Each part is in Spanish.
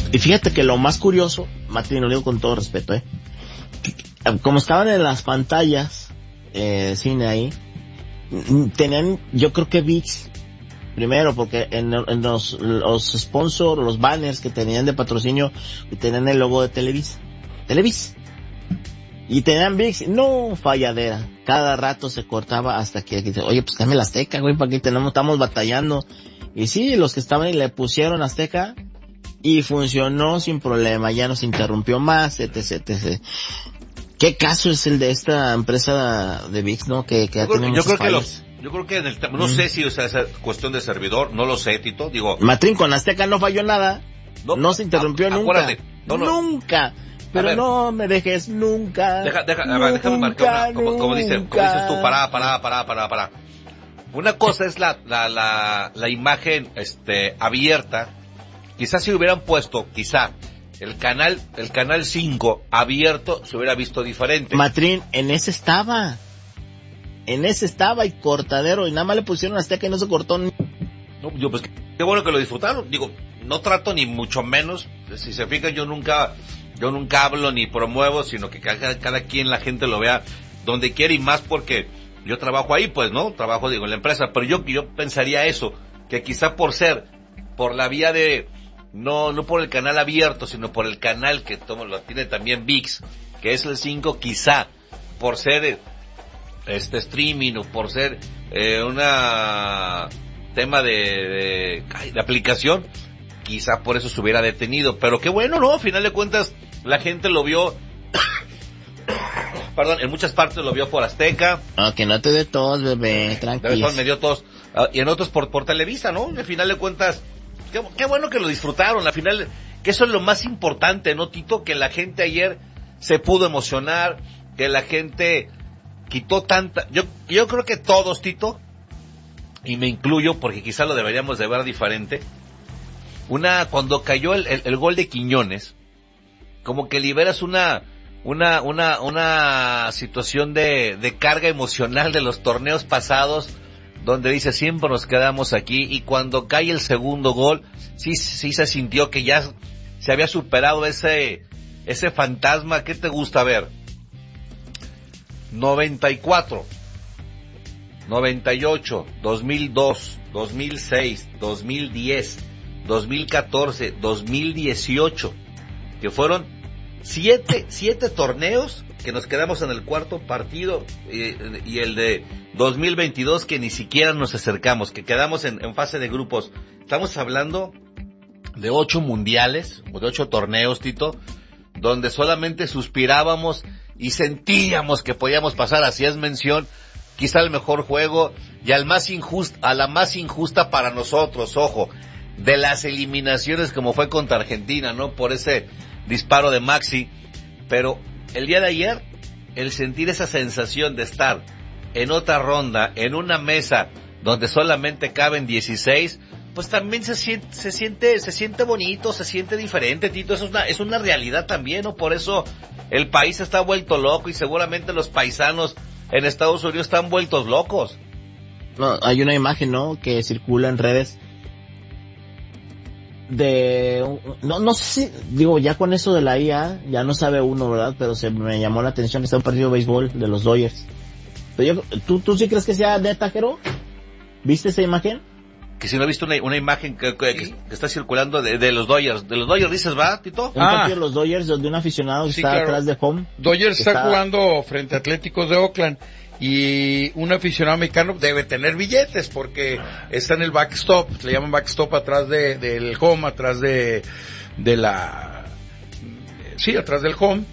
Y fíjate que lo más curioso, Martín, lo digo con todo respeto, como estaban en las pantallas de cine ahí, tenían, yo creo que ViX, primero, porque en los sponsors, los banners que tenían de patrocinio, tenían el logo de Televisa. Y tenían ViX, no, falladera. Cada rato se cortaba hasta que dice, oye, pues dame la Azteca, güey, para aquí estamos batallando. Y sí, los que estaban ahí le pusieron Azteca y funcionó sin problema, ya no se interrumpió más, etc. ¿Qué caso es el de esta empresa de ViX, no? Que ha tenido muchas fallas. Yo creo que no sé si es cuestión de servidor, no lo sé, Tito, digo. Matrín, con Azteca no falló nada, no se interrumpió nunca. Acuérdate, nunca. Pero no me dejes nunca. Déjame marcar como dices tú, para. Una cosa es la imagen, abierta. Quizás si hubieran puesto, el canal 5 abierto, se hubiera visto diferente. Matrín, en ese estaba y cortadero, y nada más le pusieron Azteca y no se cortó. No, pues qué bueno que lo disfrutaron. Digo, no trato ni mucho menos, si se fijan, yo nunca hablo ni promuevo, sino que cada quien, la gente lo vea donde quiere, y más porque yo trabajo ahí, pues, ¿no? Trabajo, en la empresa, pero yo pensaría eso, que quizá por la vía de, no por el canal abierto, sino por el canal que lo tiene también ViX, que es el 5, quizá, por ser streaming, o por ser una tema de aplicación, quizá por eso se hubiera detenido. Pero qué bueno, ¿no? A final de cuentas, la gente lo vio, perdón, en muchas partes lo vio por Azteca. Que no te dé tos, bebé, tranquilo. Me dio tos. Y en otros por Televisa, ¿no? Al final de cuentas, qué bueno que lo disfrutaron. Al final, que eso es lo más importante, ¿no, Tito? Que la gente ayer se pudo emocionar, que la gente quitó tanta... Yo creo que todos, Tito, y me incluyo porque quizá lo deberíamos de ver diferente, cuando cayó el gol de Quiñones, como que liberas una situación de carga emocional de los torneos pasados, donde dice, siempre nos quedamos aquí, y cuando cae el segundo gol, sí se sintió que ya se había superado ese fantasma. ¿Qué te gusta ver? 94, 98, 2002, 2006, 2010, 2014, 2018, que fueron siete torneos que nos quedamos en el cuarto partido, y el de 2022 que ni siquiera nos acercamos, que quedamos en fase de grupos. Estamos hablando de 8 mundiales, o de 8 torneos, Tito, donde solamente suspirábamos y sentíamos que podíamos pasar, hacías mención, quizá al mejor juego y a la más injusta para nosotros, ojo, de las eliminaciones, como fue contra Argentina, ¿no? Por ese disparo de Maxi. Pero el día de ayer, el sentir esa sensación de estar en otra ronda, en una mesa donde solamente caben 16, pues también se siente bonito, se siente diferente, Tito. Eso es una realidad también, ¿no? Por eso el país está vuelto loco, y seguramente los paisanos en Estados Unidos están vueltos locos. No, hay una imagen, ¿no?, que circula en redes no sé si, digo, ya con eso de la IA, ya no sabe uno, ¿verdad? Pero me llamó la atención, está un partido de béisbol de los Dodgers. Pero ¿tú sí crees que sea neta, Jero? ¿Viste esa imagen? Que si no he visto una imagen que está circulando de los Dodgers. ¿De los Dodgers dices, va, Tito? Un partido de los Dodgers donde un aficionado está atrás de home. Dodgers está jugando frente a Atléticos de Oakland, y un aficionado mexicano debe tener billetes porque está en el backstop, le llaman backstop, atrás del home, atrás atrás del home,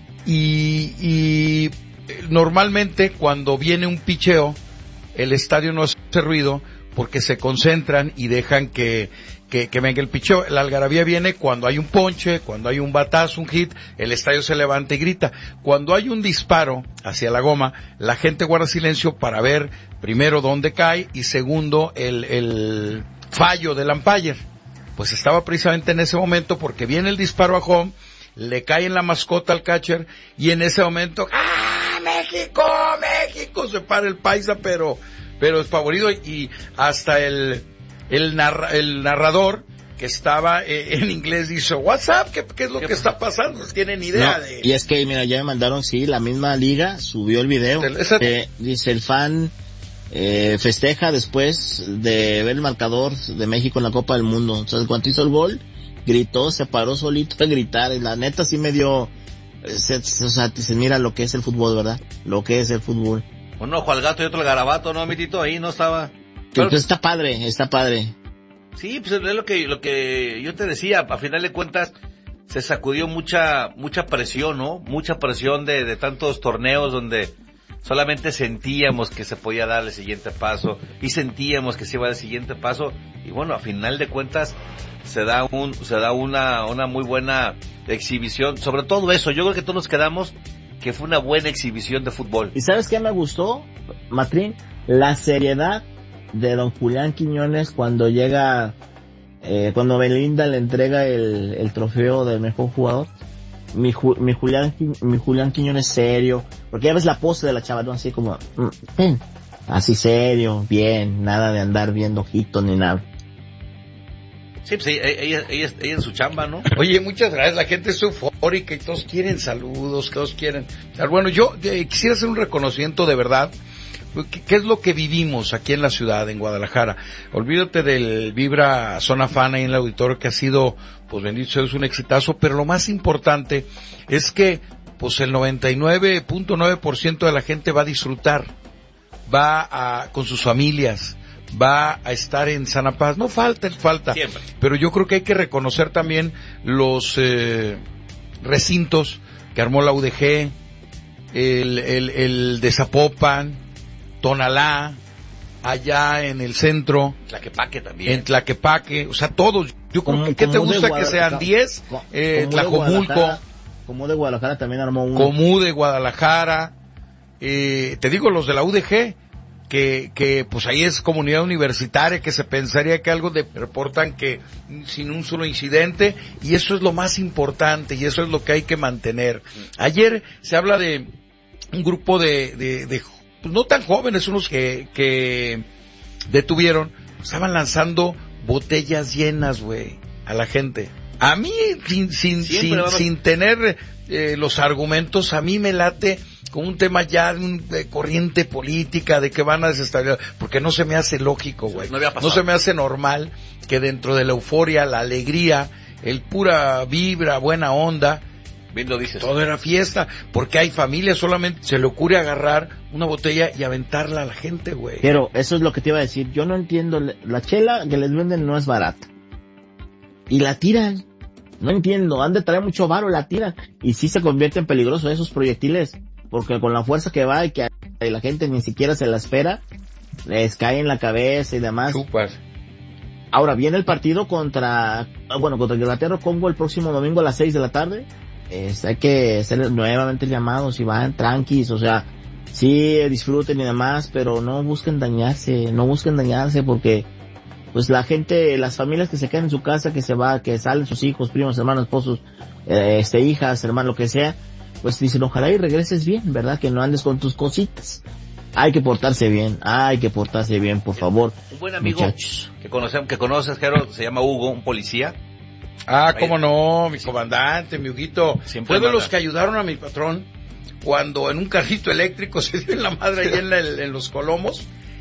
y normalmente cuando viene un picheo, el estadio no hace ruido porque se concentran y dejan que venga el picheo. La algarabía viene cuando hay un ponche, cuando hay un batazo, un hit, el estadio se levanta y grita. Cuando hay un disparo hacia la goma, la gente guarda silencio para ver, primero, dónde cae, y segundo, el fallo del umpire. Pues estaba precisamente en ese momento, porque viene el disparo a home, le cae en la mascota al catcher, y en ese momento, ¡ah, México, México! Se para el paisa, pero es favorito, y hasta el narrador que estaba en inglés, dice, "What's up? ¿Qué es lo que está pasando?" No tienen idea de... Y es que, mira, ya me mandaron, sí, la misma liga subió el video. Dice, el fan festeja después de ver el marcador de México en la Copa del Mundo. O sea, cuando hizo el gol, gritó, se paró solito a gritar. Y la neta sí me dio... o sea, se mira lo que es el fútbol, ¿verdad? Lo que es el fútbol. Un ojo al gato y otro al garabato, ¿no, mitito? Ahí no estaba... Entonces está padre. Sí, pues es lo que yo te decía, a final de cuentas se sacudió mucha presión, ¿no? Mucha presión de tantos torneos donde solamente sentíamos que se podía dar el siguiente paso y sentíamos que se iba al siguiente paso y bueno, a final de cuentas se da una muy buena exhibición, sobre todo eso, yo creo que todos nos quedamos que fue una buena exhibición de fútbol. ¿Y sabes qué me gustó, Matrín? La seriedad de don Julián Quiñones cuando llega, cuando Belinda le entrega el trofeo del mejor jugador. Mi Julián Quiñones serio, porque ya ves la pose de la chava, ¿no? Así como, así serio, bien, nada de andar viendo ojitos ni nada. Sí, pues ella en su chamba, ¿no? Oye, muchas gracias, la gente es eufórica y todos quieren saludos, todos quieren... Bueno, yo quisiera hacer un reconocimiento de verdad. ¿Qué es lo que vivimos aquí en la ciudad, en Guadalajara? Olvídate del Vibra Zona Fan ahí en el auditorio, que ha sido, pues bendito sea, es un exitazo, pero lo más importante es que, pues el 99.9% de la gente va a disfrutar, con sus familias, va a estar en sana paz. No falta, siempre. Pero yo creo que hay que reconocer también los recintos que armó la UDG, el de Zapopan, Tonalá, allá en el centro, Tlaquepaque también. en Tlaquepaque, o sea, todos. Yo creo que, ¿qué te gusta que sean 10? Tlajomulco. Comú de Guadalajara también armó uno. Comú de Guadalajara, te digo, los de la UDG, que pues ahí es comunidad universitaria, que se pensaría que algo reportan que sin un solo incidente, y eso es lo más importante, y eso es lo que hay que mantener. Ayer se habla de un grupo de pues no tan jóvenes, unos que detuvieron, estaban lanzando botellas llenas, güey, a la gente. A mí, sin tener los argumentos, a mí me late con un tema ya de corriente política, de que van a desestabilizar, porque no se me hace lógico, güey. No se me hace normal que dentro de la euforia, la alegría, el pura vibra, buena onda, bien lo dices, todo era fiesta, porque hay familias, solamente se le ocurre agarrar una botella y aventarla a la gente, güey. Pero eso es lo que te iba a decir, yo no entiendo, la chela que les venden no es barata. Y la tiran, no entiendo, han de traer mucho varo, la tiran. Y sí se convierte en peligroso esos proyectiles, porque con la fuerza que va y que la gente ni siquiera se la espera, les cae en la cabeza y demás. Chupas. Ahora viene el partido contra Inglaterra, Congo, el próximo domingo a las 6 de la tarde. Hay que hacer nuevamente el llamado, si van tranquis, o sea, sí disfruten y demás, pero no busquen dañarse porque pues la gente, las familias que se quedan en su casa, que salen sus hijos, primos, hermanos, esposos, hijas, hermanos, lo que sea, pues dicen, ojalá y regreses bien, ¿verdad? Que no andes con tus cositas. Hay que portarse bien, por favor. Un buen amigo, muchachos, que conoces, Jero, se llama Hugo, un policía. Ah, cómo no, mi comandante, mi Huguito. Fue de los que ayudaron a mi patrón cuando en un carrito eléctrico se dio en la madre allá en los Colomos.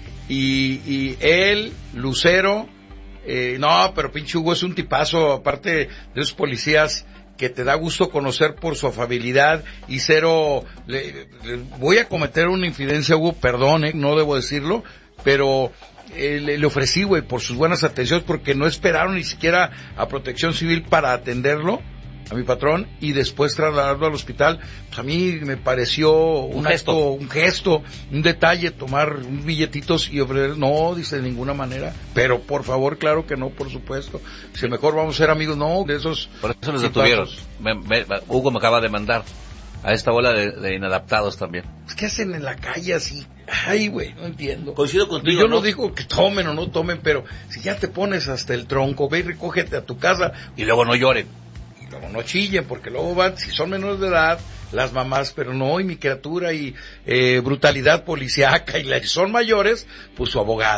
Y él, Lucero, no, pero pinche Hugo es un tipazo, aparte de esos policías que te da gusto conocer por su afabilidad y cero. Voy a cometer una infidencia, Hugo, perdón, no debo decirlo, pero le ofrecí, güey, por sus buenas atenciones, porque no esperaron ni siquiera a Protección Civil para atenderlo, a mi patrón, y después trasladarlo al hospital. Pues a mí me pareció un gesto, un detalle, tomar unos billetitos y ofrecer. No, dice, de ninguna manera, pero por favor, claro que no, por supuesto, si mejor vamos a ser amigos, no, de esos. Por eso los detuvieron. Hugo me acaba de mandar a esta bola de inadaptados también. ¿Qué hacen en la calle así? Ay, güey, no entiendo. Coincido contigo. Yo no digo que tomen o no tomen, pero si ya te pones hasta el tronco, ve y recógete a tu casa. Y luego no lloren. Y luego no chillen, porque luego van, si son menores de edad, las mamás, pero no, y mi criatura, y brutalidad policíaca, y si son mayores, pues su abogado.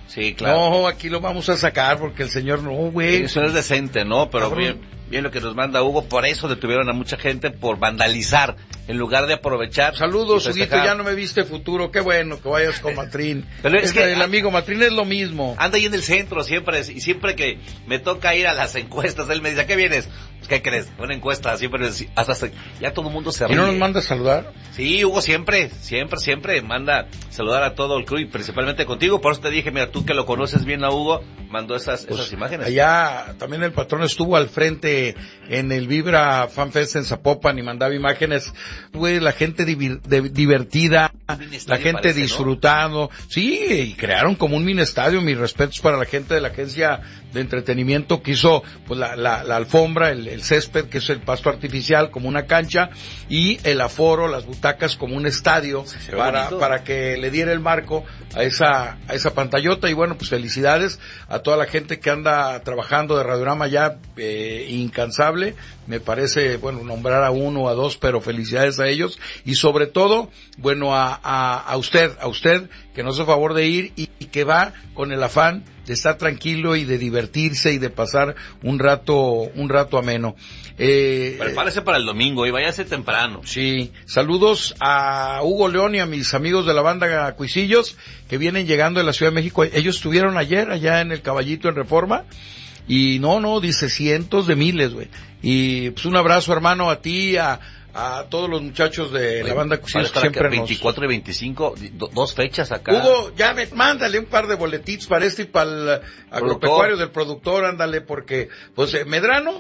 Sí, claro. No, aquí lo vamos a sacar porque el señor no, güey. Eso es decente, ¿no? Pero bien lo que nos manda Hugo, por eso detuvieron a mucha gente por vandalizar, en lugar de aprovechar. Saludos, Huguito, ya no me viste futuro, qué bueno que vayas con Matrín. Pero es que el amigo Matrín es lo mismo. Anda ahí en el centro siempre, y siempre que me toca ir a las encuestas, él me dice, ¿a qué vienes? Pues, ¿qué crees? Una encuesta, siempre, ya todo el mundo se ríe. ¿Y no nos manda a saludar? Sí, Hugo siempre manda saludar a todo el crew, y principalmente contigo, por eso te dije, mira, tú que lo conoces bien a Hugo, mandó esas imágenes. Allá también el patrón estuvo al frente en el Vibra Fan Fest en Zapopan y mandaba imágenes, güey, la gente divertida, la gente disfrutando, ¿no? Sí, y crearon como un mini estadio. Mis respetos para la gente de la agencia de entretenimiento que hizo pues la alfombra, el césped, que es el pasto artificial, como una cancha, y el aforo, las butacas como un estadio, sí, para que le diera el marco a esa pantallota. Y bueno, pues felicidades a toda la gente que anda trabajando de Radiorama ya incansable. Me parece, bueno, nombrar a uno o a dos, pero felicidades a ellos, y sobre todo, bueno, a usted que nos hace favor de ir y que va con el afán de estar tranquilo y de divertirse y de pasar un rato ameno. Prepárese para el domingo y váyase temprano. Sí, saludos a Hugo León y a mis amigos de la banda Cuisillos que vienen llegando de la Ciudad de México. Ellos estuvieron ayer allá en el Caballito en Reforma. Y no, dice cientos de miles, güey. Y pues un abrazo, hermano, a ti, a todos los muchachos de la banda Cuisillos que siempre 24 y 25, dos fechas acá. Hugo, ya mándale un par de boletitos para y para el agropecuario del productor, ándale, porque, pues, Medrano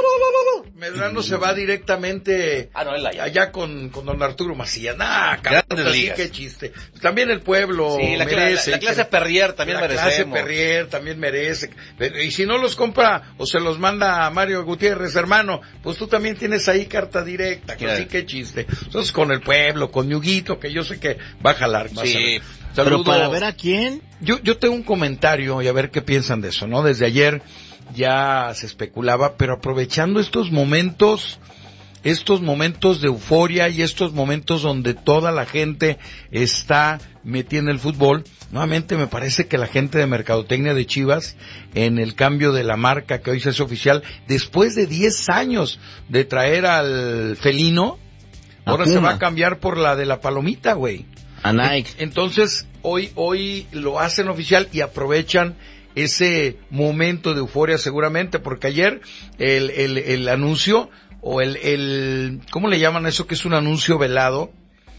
se va directamente allá con don Arturo Macías. Cabrón, así que chiste. Pues, también el pueblo merece. La clase Perrier también merecemos. La clase Perrier también merece. Y si no los compra o se los manda a Mario Gutiérrez, hermano, pues tú también tienes ahí carta directa. Así que chiste. Entonces con el pueblo, con Ñuguito, que yo sé que va a jalar. Sí. Pero para ver a quién. Yo tengo un comentario y a ver qué piensan de eso, ¿no? Desde ayer ya se especulaba, pero aprovechando estos momentos de euforia y estos momentos donde toda la gente está metida en el fútbol, nuevamente me parece que la gente de mercadotecnia de Chivas, en el cambio de la marca que hoy se hace oficial, después de 10 años de traer al felino, ahora se va a cambiar por la de la palomita, güey. A Nike. Entonces, hoy lo hacen oficial y aprovechan ese momento de euforia seguramente, porque ayer el anuncio, o ¿cómo le llaman eso que es un anuncio velado?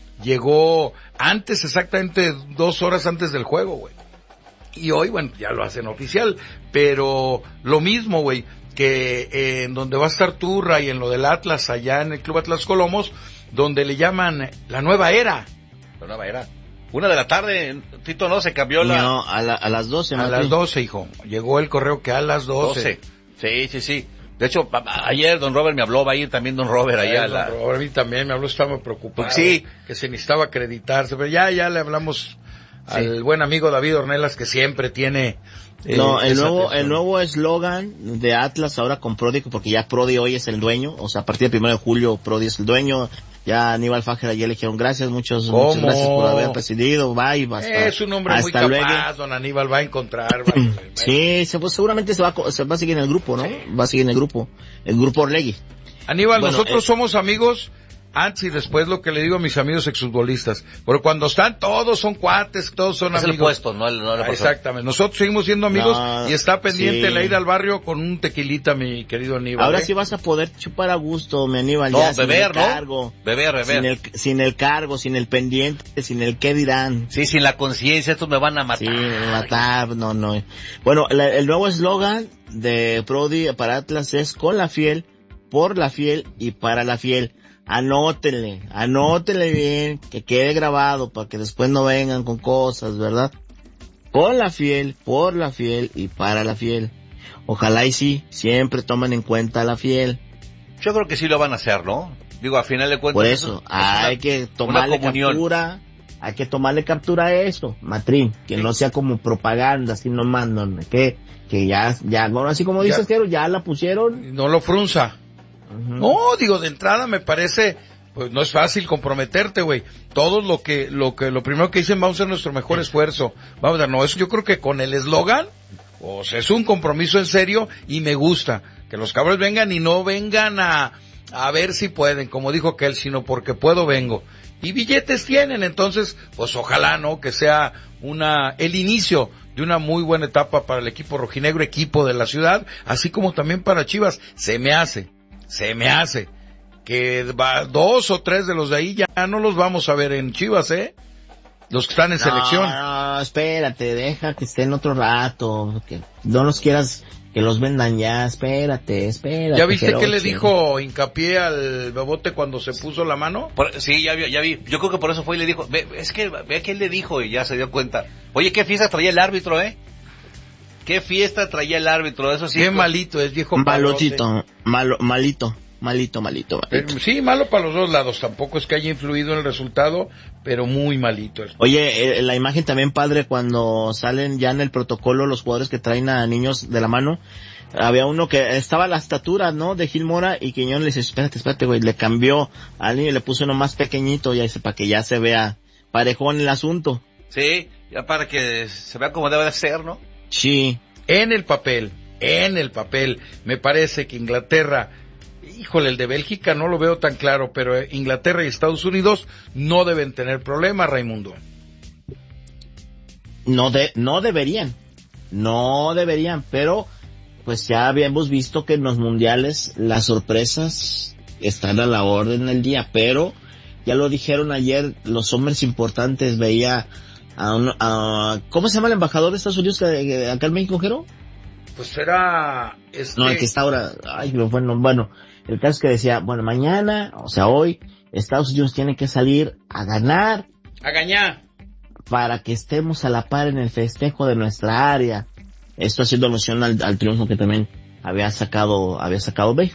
Llegó exactamente 2 horas antes del juego, güey. Y hoy, bueno, ya lo hacen oficial, pero lo mismo, güey, que en donde va a estar Turra y en lo del Atlas, allá en el Club Atlas Colomos, donde le llaman la nueva era. La nueva era. 1 de la tarde, Tito, ¿no? Se cambió No, a las 12. A las 12, hijo. Llegó el correo que a las 12. Sí. De hecho, ayer don Robert me habló, va a ir también don Robert allá. Robert a mí también me habló, estaba preocupado. Sí. Que se necesitaba acreditarse, pero ya le hablamos al buen amigo David Ornelas, que siempre tiene... el nuevo eslogan de Atlas ahora con Prodi, porque ya Prodi hoy es el dueño, o sea, a partir del 1 de julio Prodi es el dueño. Ya Aníbal Fajer ayer le dijeron muchas gracias por haber presidido, bye, basta. Es un hombre muy capaz, don Aníbal va a encontrar. Sí, seguramente se va a seguir en el grupo, ¿no? Sí. Va a seguir en el grupo Orlegui. Aníbal, nosotros somos amigos antes y después, lo que le digo a mis amigos exfutbolistas. Pero cuando están, todos son cuates, todos son amigos. Es el puesto, no el exactamente. Nosotros seguimos siendo amigos y está pendiente la ida al barrio con un tequilita, mi querido Aníbal. Ahora sí vas a poder chupar a gusto, mi Aníbal. No, ya, beber, sin el cargo, beber. Sin el cargo, sin el pendiente, sin el qué dirán. Sí, sin la conciencia, estos me van a matar. Sí, matar, no. Bueno, el nuevo eslogan de Prodi para Atlas es con la fiel, por la fiel y para la fiel. Anótenle bien, que quede grabado para que después no vengan con cosas, ¿verdad? Con la fiel, por la fiel y para la fiel. Ojalá y sí, siempre tomen en cuenta a la fiel. Yo creo que sí lo van a hacer, ¿no? Digo, a final de cuentas. Por eso, hay que tomarle captura a eso, Matrín, que no sea como propaganda, así nomás, que ya, bueno, así como dices, ya la pusieron. No lo frunza. No, digo, de entrada me parece pues no es fácil comprometerte, güey. Todos lo primero que dicen, vamos a hacer nuestro mejor esfuerzo. Vamos a dar, no, eso yo creo que con el eslogan, o sea, es un compromiso en serio y me gusta. Que los cabrones vengan y no vengan a ver si pueden, como dijo aquel, sino porque puedo vengo. Y billetes tienen, entonces, pues ojalá, ¿no? Que sea el inicio de una muy buena etapa para el equipo rojinegro, equipo de la ciudad, así como también para Chivas. Se me hace que 2 o 3 de los de ahí ya no los vamos a ver en Chivas, los que están en selección. No, espérate, deja que estén otro rato, que no los quieras que los vendan ya, espérate. ¿Ya viste qué le dijo hincapié al Bebote cuando se puso la mano? Sí, ya vi. Yo creo que por eso fue y le dijo, ve que él le dijo y ya se dio cuenta. Oye, qué fiesta traía el árbitro, qué fiesta traía el árbitro, eso sí. Qué malito es, viejo. Malito. Sí, malo para los dos lados, tampoco es que haya influido en el resultado, pero muy malito. Oye, la imagen también padre cuando salen ya en el protocolo los jugadores que traen a niños de la mano. Había uno que estaba a la estatura, ¿no? De Gil Mora, y Quiñón le dice, espérate, güey, le cambió al niño y le puso uno más pequeñito, ya dice, para que ya se vea parejón el asunto. Sí, ya para que se vea como debe de ser, ¿no? Sí. En el papel, me parece que Inglaterra, híjole, el de Bélgica no lo veo tan claro, pero Inglaterra y Estados Unidos no deben tener problemas, Raimundo. No deberían, pero pues ya habíamos visto que en los mundiales las sorpresas están a la orden del día, pero ya lo dijeron ayer los hombres importantes. Veía ¿cómo se llama el embajador de Estados Unidos acá en México, Jero? Pues era No, el que está ahora, bueno, el caso es que decía, mañana, o sea hoy, Estados Unidos tiene que salir a ganar. Para que estemos a la par en el festejo de nuestra área. Esto haciendo alusión al triunfo que también había sacado México.